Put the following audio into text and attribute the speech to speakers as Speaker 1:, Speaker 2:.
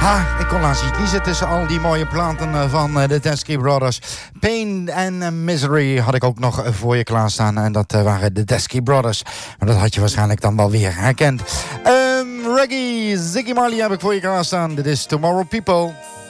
Speaker 1: Ik kon laatst niet kiezen tussen al die mooie platen van de Teskey Brothers. Pain and Misery had ik ook nog voor je klaarstaan. En dat waren de Teskey Brothers. Maar dat had je waarschijnlijk dan wel weer herkend. Reggae, Ziggy Marley heb ik voor je klaarstaan. Dit is Tomorrow People.